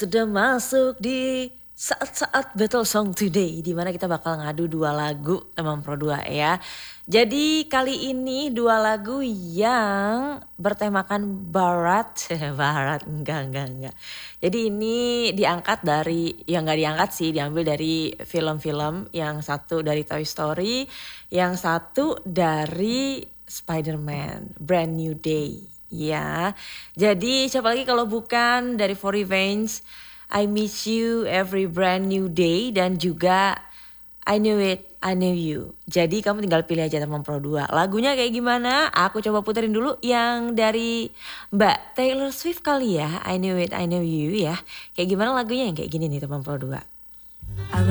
sudah masuk di saat-saat Battle Song Today, di mana kita bakal ngadu 2 lagu teman Pro 2 ya. Jadi kali ini 2 lagu yang bertemakan barat. Barat enggak. Jadi ini diangkat dari, ya nggak diangkat sih, diambil dari film-film. Yang satu dari Toy Story, yang satu dari Spider-Man Brand New Day. Ya, jadi siapa lagi kalau bukan dari For Revenge, I Miss You Every Brand New Day, dan juga I Knew It, I Knew You. Jadi kamu tinggal pilih aja teman Pro 2. Lagunya kayak gimana? Aku coba puterin dulu yang dari Mbak Taylor Swift kali ya, I Knew It, I Knew You ya. Kayak gimana lagunya yang kayak gini nih teman Pro 2.